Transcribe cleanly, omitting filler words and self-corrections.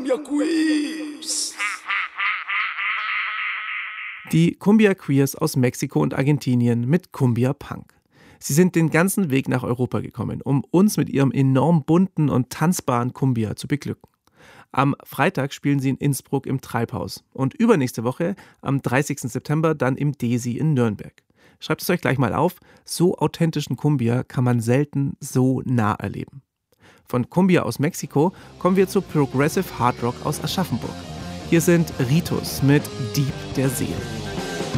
Cumbia Quiz. Die Cumbia Queers aus Mexiko und Argentinien mit Cumbia Punk. Sie sind den ganzen Weg nach Europa gekommen, um uns mit ihrem enorm bunten und tanzbaren Cumbia zu beglücken. Am Freitag spielen sie in Innsbruck im Treibhaus und übernächste Woche, am 30. September, dann im Desi in Nürnberg. Schreibt es euch gleich mal auf, so authentischen Cumbia kann man selten so nah erleben. Von Cumbia aus Mexiko kommen wir zu Progressive Hard Rock aus Aschaffenburg. Hier sind Ritus mit Dieb der Seele.